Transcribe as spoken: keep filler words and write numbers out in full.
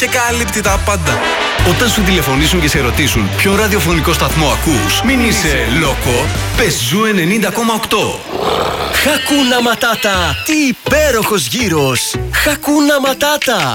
και καλύπτει τα πάντα. Όταν σου τηλεφωνήσουν και σε ρωτήσουν ποιον ραδιοφωνικό σταθμό ακούς, μην είσαι λόκο, πες Ζου ενενήντα κόμμα οκτώ. Χακούνα Ματάτα! Τι υπέροχος γύρος! Χακούνα Ματάτα!